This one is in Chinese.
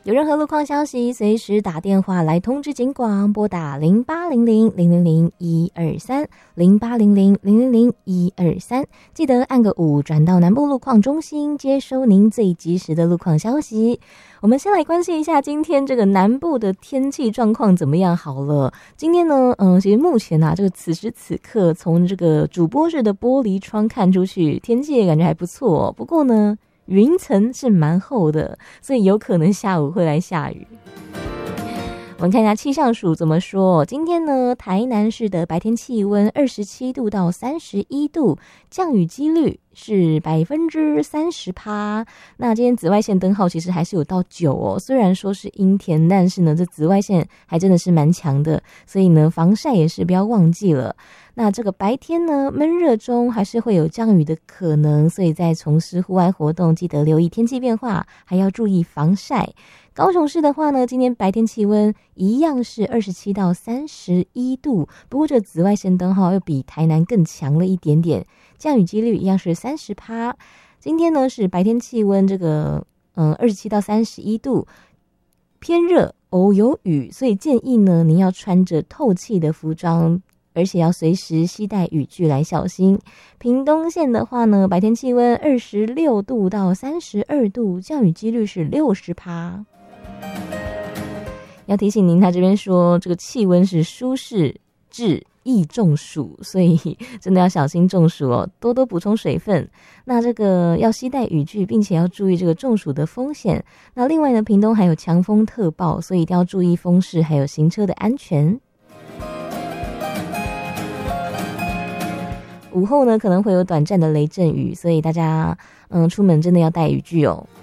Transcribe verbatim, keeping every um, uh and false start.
有任何路况消息，随时打电话来通知警广，拨打零八零零零零零一二三零八零零零零零一二三，记得按个五转到南部路况中心，接收您最及时的路况消息。我们先来关心一下今天这个南部的天气状况怎么样好了。今天呢，嗯，其实目前啊，这个此时此刻从这个主播室的玻璃窗看出去，天气也感觉还不错哦。不过呢，云层是蛮厚的，所以有可能下午会来下雨。我们看一下气象署怎么说。今天呢，台南市的白天气温二十七度到三十一度，降雨几率是百分之三十趴。那今天紫外线灯号其实还是有到九哦，虽然说是阴天，但是呢，这紫外线还真的是蛮强的，所以呢，防晒也是不要忘记了。那这个白天呢，闷热中还是会有降雨的可能，所以在从事户外活动记得留意天气变化，还要注意防晒。高雄市的话呢，今天白天气温一样是二十七到三十一度，不过这紫外线灯号又比台南更强了一点点，降雨几率一样是三十趴。今天呢是白天气温这个嗯二十七到三十一度，偏热，偶有雨，所以建议呢您要穿着透气的服装，而且要随时携带雨具来小心。屏东县的话呢，白天气温二十六度到三十二度，降雨几率是六十趴。要提醒您，他这边说这个气温是舒适至易中暑，所以真的要小心中暑哦，多多补充水分。那这个要携带雨具，并且要注意这个中暑的风险。那另外呢，屏东还有强风特报，所以一定要注意风势还有行车的安全。午后呢可能会有短暂的雷阵雨，所以大家嗯出门真的要带雨具哦。